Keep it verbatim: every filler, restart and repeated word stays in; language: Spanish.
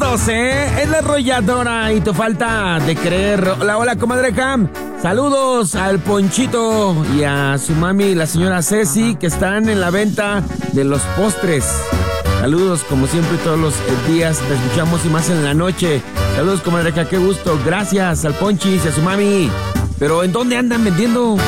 Saludos, ¿eh? Es la arrolladora y tu falta de creer. Hola, hola, comadre Cam. Saludos al Ponchito y a su mami, la señora Ceci, que están en la venta de los postres. Saludos, como siempre, todos los días. Te escuchamos y más en la noche. Saludos, comadre Cam, qué gusto. Gracias al Ponchis y a su mami. Pero, ¿en dónde andan vendiendo?